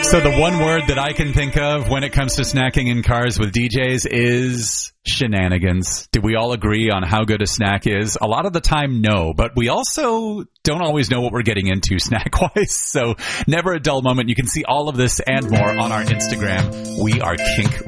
So the one word that I can think of when it comes to snacking in cars with DJs is shenanigans. Do we all agree on how good a snack is? A lot of the time, no. But we also don't always know what we're getting into snack-wise. So never a dull moment. You can see all of this and more on our Instagram. We are Kink